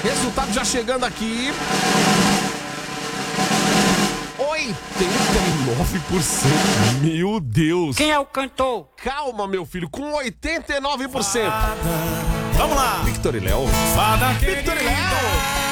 Resultado já chegando aqui. 89%. Meu Deus. Quem é o cantor? Calma, meu filho, com 89%. Vamos lá. Victor e Léo. Fada Victor e Léo.